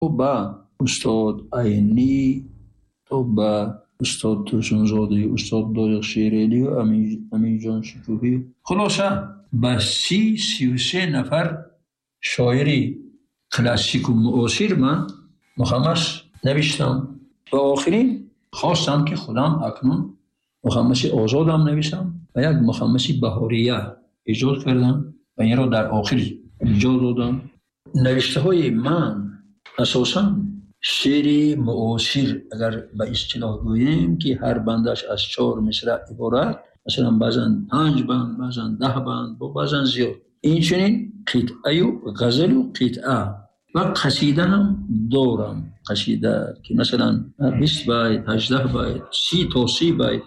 تو با استاد عینی، تو با استاد ترسونزاده، استاد دایق شیرینی و امین جان شکوهی، خلاصه با 33 نفر شاعری کلاسیک و معاصر من مخمس نوشتم و آخرین خواستم که خودم اکنون مخمس آزادم نویسم و یک مخمس بهاریه ایجاد کردم و این را در آخر ایجاد دادم. نوشته های من اساساً شعر معاصر، اگر به اصطلاح گوییم، که هر بندش از 4 مصرع عبارت، مثلا بعضا 5 بند، بعضا 10 بند، بعضا زیاد. این چنین قطعه و غزل و قطعه و قصیده هم دارم. قصیده که مثلا 20 بیت، 18 بیت، 30 تا 30 بیت.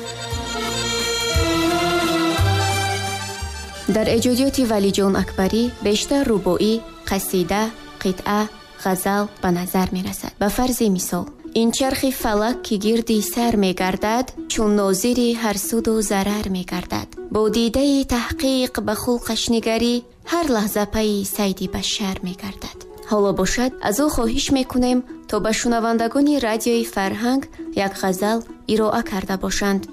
در ایجادیات ولی جان اکبری بیشتر رباعی، قصیده، قطعه، غزل به نظر می رسد. به فرض مثال این چرخ فلک که گردی سر می گردد، چون ناظری هر سود و ضرر می گردد. با دیده تحقیق به خلقش نگری، هر لحظه پی صید بشر می گردد. حالا باشد از او خواهش می کنیم تا به شنوندگان رادیوی فرهنگ یک غزل ارائه کرده باشند.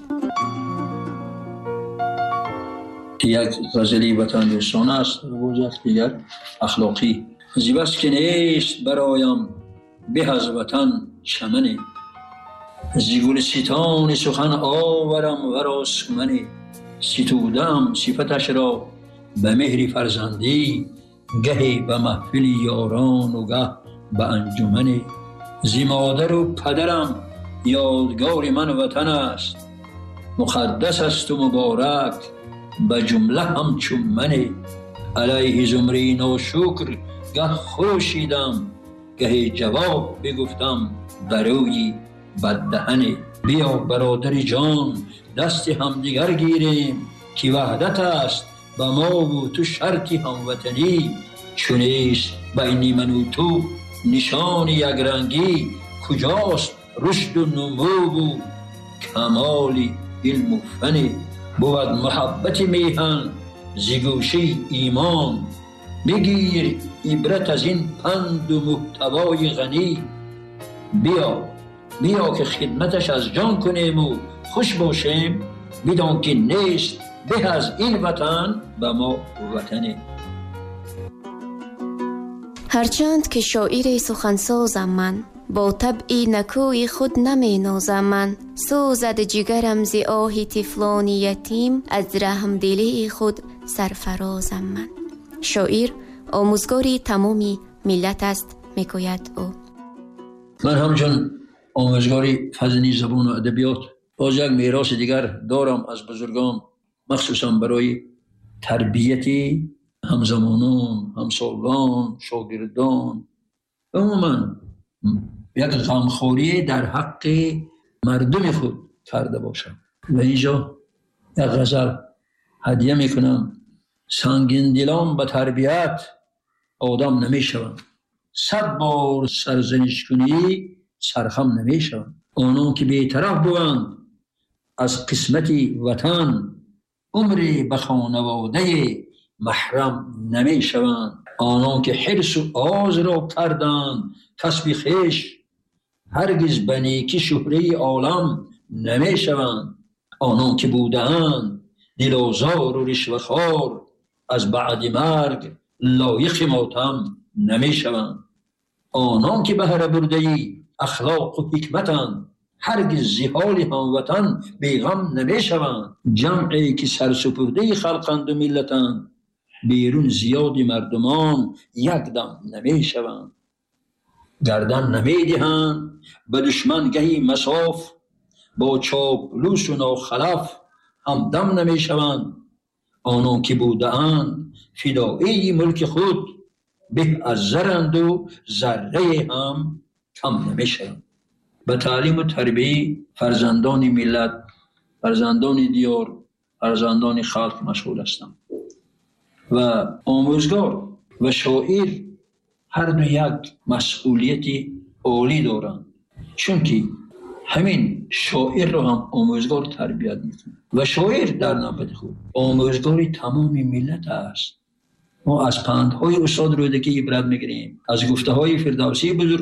یک غزلی وطن دوستانه است، روزت دیگر اخلاقی. زیباست که نیست برایم به از وطن چمنی، زیگل سیتان سخن آورم ورا سمنی، ستودم صفتش را به مهر فرزندی، گهی به محفل یاران و گه به انجمنی. زی مادر و پدرم یادگار من وطن است، مقدس است و مبارک به جمله همچون منی. علیه زمره ناشکر گه خروشیدم، گه جواب بگفتم دروی بددهنی. بیا برادر جان دست همدیگر گیریم، که وحدت است به ما و تو شرط هموطنی. چونیست بین من و تو نشان یک رنگی، کجاست رشد و نمو و کمال علم و فنی. بود محبت میهن زگوشه ایمان، بگیر عبرت از این پند و محتوای غنی. بیا که خدمتش از جان کنیم و خوش باشیم، بدان که نیست به از این وطن به ما وطنی. هرچند که شاعر سخنسازم من، با طبعی نکوی خود نمی نازم من. سوزد جگرم ز آه طفلان یتیم، از رحم دلی خود سرفرازم من. شاعر آموزگاری تمامی ملت است میگوید او. من همچون آموزگاری فضلی زبان و ادبیات باز یک میراث دیگر دارم از بزرگان، مخصوصا برای تربیت همزمانان، همسالان، شاگردان. عموما یک غمخوری در حق مردم خود کرده باشم. و اینجا یک غزل هدیه میکنم. سنگین دلان به تربیت آدم نمیشوند، 100 بار سرزنش کنی سرخم نمیشوند. آنان که بی‌طرف بودند از قسمت وطن، عمری به خانواده محرم نمیشوند. آنان که حرص و آز را کردند کسب خویش، هرگز به نیکی شهره عالم نمیشوند. آنان که بودند دلازار و رشوه‌خوار، از بعد مرگ لایق ماتم نمیشوند. آنان که بهره برده اخلاق و حکمتند، هرگز زحال هموطن بیغم نمیشوند. جمعی که سرسپرده خلقند و ملتند، بیرون زیاد مردمان یک دم نمیشوند. گردن نمیدهند به دشمن گهی مصاف، با چاپلوس و ناخلف همدم نمیشوند. آنان که بودند فدایی ملک خود، به از زرند و ذره هم کم نمیشوند. به تعلیم و تربیت فرزندان ملت، فرزندان دیار، فرزندان خلق مشغول هستم. و آموزگار و شاعر هر دو یک مسئولیت عالی دارند، چون که همین شاعر را هم آموزگار تربیت میکنه و شاعر در نوبت خود آموزگار تمام ملت است. ما از پندهای استاد رودکی عبرت میگیریم، از گفته های فردوسی بزرگ